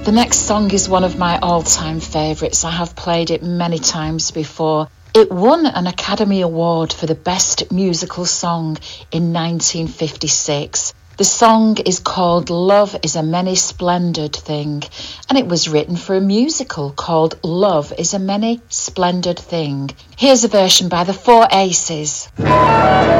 The next song is one of my all-time favourites. I have played it many times before. It won an Academy Award for the Best Musical Song in 1956. The song is called Love is a Many Splendid Thing, and it was written for a musical called Love is a Many Splendid Thing. Here's a version by the Four Aces.